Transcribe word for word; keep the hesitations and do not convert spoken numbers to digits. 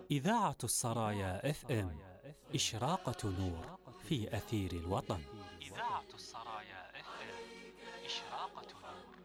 إذاعة السرايا اف ام، إشراقة نور في أثير الوطن. إذاعة السرايا اف ام، إشراقة نور.